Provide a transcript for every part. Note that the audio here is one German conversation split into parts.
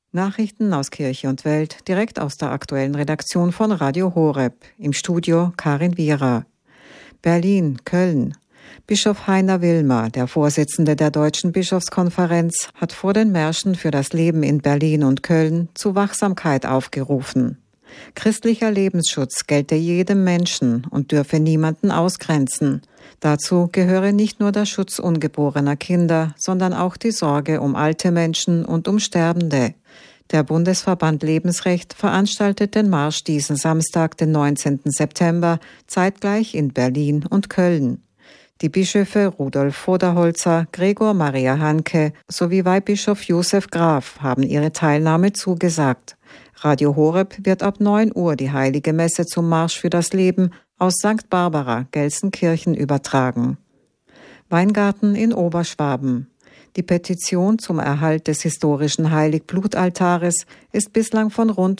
Nachrichten aus Kirche und Welt, direkt aus der aktuellen Redaktion von Radio Horeb. Im Studio Karin Wierer. Berlin, Köln. Bischof Heiner Wilmer, der Vorsitzende der Deutschen Bischofskonferenz, hat vor den Märschen für das Leben in Berlin und Köln zu Wachsamkeit aufgerufen. Christlicher Lebensschutz gelte jedem Menschen und dürfe niemanden ausgrenzen. Dazu gehöre nicht nur der Schutz ungeborener Kinder, sondern auch die Sorge um alte Menschen und um Sterbende. Der Bundesverband Lebensrecht veranstaltet den Marsch diesen Samstag, den 19. September, zeitgleich in Berlin und Köln. Die Bischöfe Rudolf Voderholzer, Gregor Maria Hanke sowie Weihbischof Josef Graf haben ihre Teilnahme zugesagt. Radio Horeb wird ab 9 Uhr die Heilige Messe zum Marsch für das Leben aus St. Barbara, Gelsenkirchen übertragen. Weingarten in Oberschwaben. Die Petition zum Erhalt des historischen Heiligblutaltares ist bislang von rund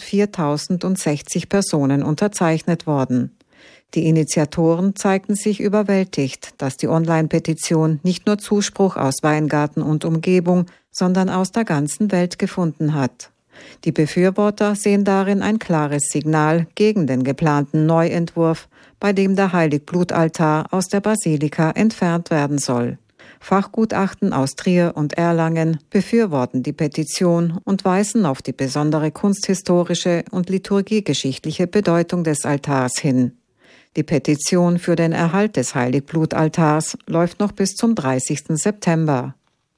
4.060 Personen unterzeichnet worden. Die Initiatoren zeigten sich überwältigt, dass die Online-Petition nicht nur Zuspruch aus Weingarten und Umgebung, sondern aus der ganzen Welt gefunden hat. Die Befürworter sehen darin ein klares Signal gegen den geplanten Neuentwurf, bei dem der Heiligblutaltar aus der Basilika entfernt werden soll. Fachgutachten aus Trier und Erlangen befürworten die Petition und weisen auf die besondere kunsthistorische und liturgiegeschichtliche Bedeutung des Altars hin. Die Petition für den Erhalt des Heiligblutaltars läuft noch bis zum 30. September.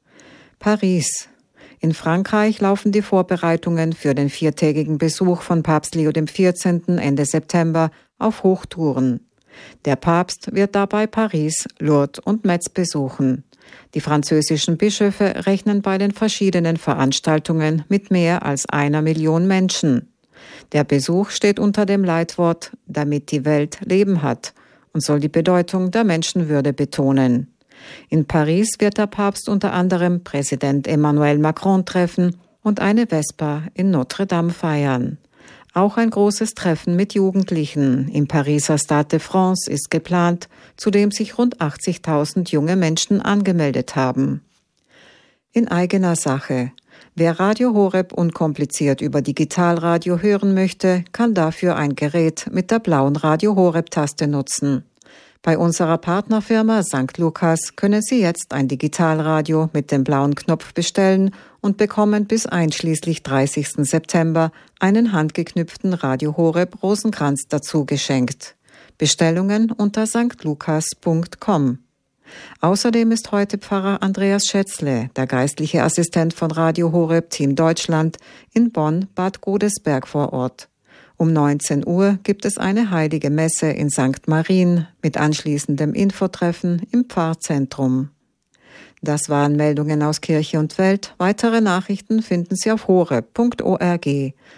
Paris. In Frankreich laufen die Vorbereitungen für den 4-tägigen Besuch von Papst Leo XIV. Ende September auf Hochtouren. Der Papst wird dabei Paris, Lourdes und Metz besuchen. Die französischen Bischöfe rechnen bei den verschiedenen Veranstaltungen mit mehr als 1 Million Menschen. Der Besuch steht unter dem Leitwort „Damit die Welt Leben hat“ und soll die Bedeutung der Menschenwürde betonen. In Paris wird der Papst unter anderem Präsident Emmanuel Macron treffen und eine Vesper in Notre Dame feiern. Auch ein großes Treffen mit Jugendlichen im Pariser Stade de France ist geplant, zu dem sich rund 80.000 junge Menschen angemeldet haben. In eigener Sache. Wer Radio Horeb unkompliziert über Digitalradio hören möchte, kann dafür ein Gerät mit der blauen Radio Horeb-Taste nutzen. Bei unserer Partnerfirma St. Lukas können Sie jetzt ein Digitalradio mit dem blauen Knopf bestellen und bekommen bis einschließlich 30. September einen handgeknüpften Radio Horeb Rosenkranz dazu geschenkt. Bestellungen unter stlukas.com. Außerdem ist heute Pfarrer Andreas Schätzle, der geistliche Assistent von Radio Horeb Team Deutschland, in Bonn-Bad Godesberg vor Ort. Um 19 Uhr gibt es eine heilige Messe in St. Marien mit anschließendem Infotreffen im Pfarrzentrum. Das waren Meldungen aus Kirche und Welt. Weitere Nachrichten finden Sie auf horeb.org.